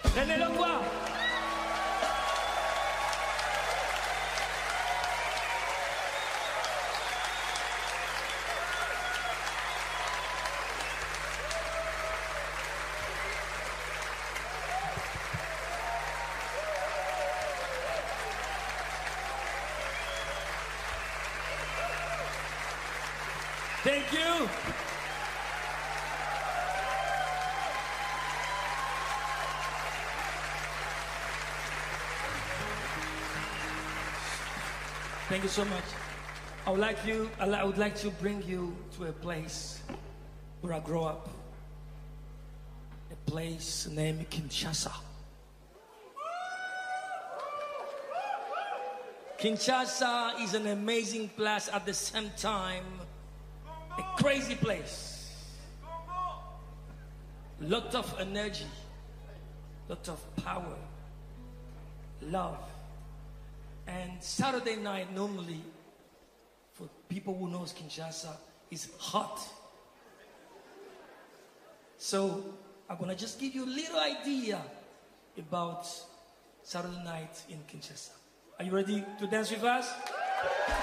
René Longwa. Thank you. Thank you so much. I would like to bring you to a place where I grew up. A place named Kinshasa. Kinshasa is an amazing place, at the same time a crazy place. Lot of energy, lot of power, love. And Saturday night normally, for people who knows Kinshasa, is hot. So I'm gonna just give you a little idea about Saturday night in Kinshasa. Are you ready to dance with us?